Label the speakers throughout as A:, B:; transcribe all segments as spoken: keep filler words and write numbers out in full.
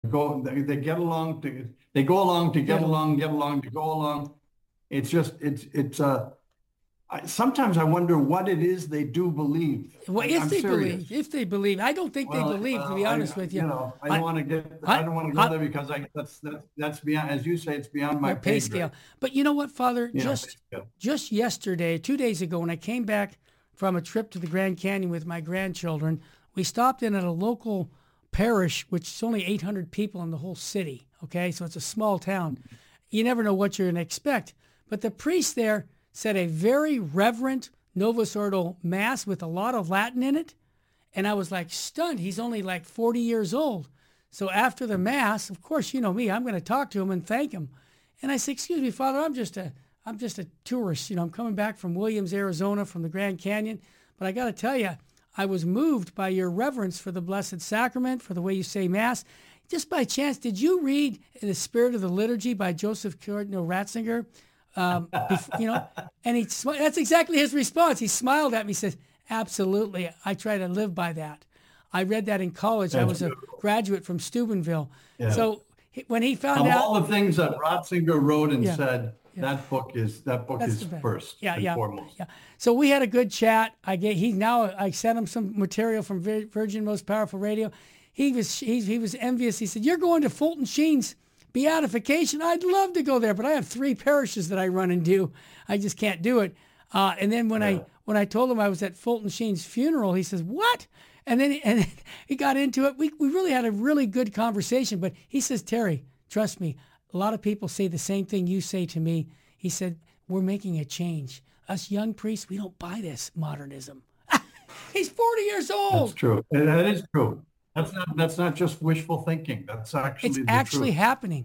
A: go, they, they get along to, they go along to get
B: Yeah.
A: along, get along to go along. It's just, it's, it's, uh, I, sometimes I wonder what it is they do believe.
B: Well,
A: I,
B: if
A: I'm
B: they
A: serious.
B: believe, if they believe, I don't think they
A: Well,
B: believe, to
A: well,
B: be
A: I,
B: honest with
A: you
B: you.
A: know, I don't
B: I,
A: want to get, I
B: I,
A: don't want to go
B: I,
A: there because I, that's, that's, that's beyond, as you say, it's beyond my
B: my pay
A: pay
B: scale.
A: grade.
B: But you know what, Father?
A: You know,
B: Just just yesterday, two days ago, when I came back from a trip to the Grand Canyon with my grandchildren, we stopped in at a local parish, which is only eight hundred people in the whole city. Okay, so it's a small town. You never know what you're going to expect. But the priest there said a very reverent Novus Ordo Mass with a lot of Latin in it. And I was like stunned. He's only like forty years old. So after the Mass, of course, you know me, I'm going to talk to him and thank him. And I said, excuse me, Father, I'm just a, I'm just a tourist. You know, I'm coming back from Williams, Arizona, from the Grand Canyon. But I got to tell you, I was moved by your reverence for the Blessed Sacrament, for the way you say Mass. Just by chance, did you read In the Spirit of the Liturgy by Joseph Cardinal Ratzinger? Um, before, you know, and he, that's exactly his response. He smiled at me, says, absolutely. I try to live by that. I read that in college.
A: That's
B: I was a
A: beautiful.
B: graduate from Steubenville.
A: Yeah.
B: So when he found
A: Of
B: out,
A: all the things that Ratzinger wrote and
B: Yeah.
A: said, that book is, that book
B: That's
A: is
B: the best.
A: first
B: Yeah,
A: and
B: yeah,
A: foremost.
B: yeah. So we had a good chat. I get he now I sent him some material from Vir- Virgin Most Powerful Radio. He was he, he was envious. He said, "You're going to Fulton Sheen's beatification. I'd love to go there, but I have three parishes that I run and do. I just can't do it." Uh, and then when
A: Yeah.
B: I when I told him I was at Fulton Sheen's funeral, he says, "What?" And then and then he got into it. We we really had a really good conversation. But he says, "Terry, trust me. A lot of people say the same thing you say to me." He said, "We're making a change. Us young priests, we don't buy this modernism." He's forty years
A: That's
B: old.
A: true. And that is true. That's not, that's not just wishful thinking. That's actually
B: It's
A: the
B: actually
A: truth.
B: happening.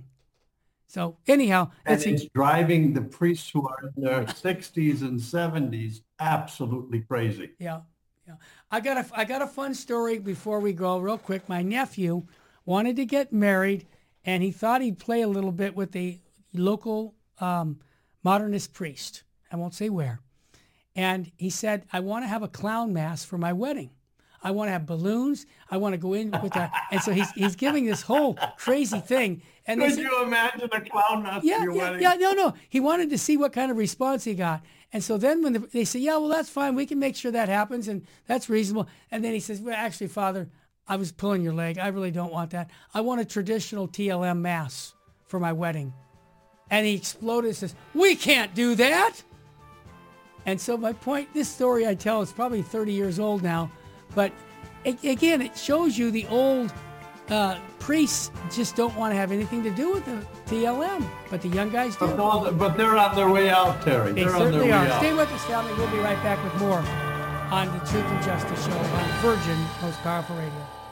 B: So anyhow,
A: And
B: that's
A: it's driving the priests who are in their sixties and seventies absolutely crazy.
B: yeah, yeah. I got a I got a fun story before we go, real quick. My nephew wanted to get married, and he thought he'd play a little bit with the local um, modernist priest. I won't say where. And he said, "I want to have a clown mass for my wedding. I want to have balloons. I want to go in with a," and so he's he's giving this whole crazy thing. And they
A: Could
B: said,
A: you imagine a clown mass
B: yeah,
A: for your
B: yeah,
A: wedding?
B: yeah, no, no. He wanted to see what kind of response he got. And so then when the, they say, "Yeah, well, that's fine. We can make sure that happens, and that's reasonable." And then he says, "Well, actually, Father, I was pulling your leg. I really don't want that. I want a traditional T L M mass for my wedding." And he exploded and says, "We can't do that." And so my point, this story I tell is probably thirty years old now, but it, again, it shows you the old uh, priests just don't want to have anything to do with the T L M, but the young guys do.
A: But, those, but they're on their way out, Terry.
B: They
A: They're on their
B: certainly
A: way
B: are.
A: out.
B: Stay with us, family. We'll be right back with more on the Truth and Justice Show on Virgin Most Powerful Radio.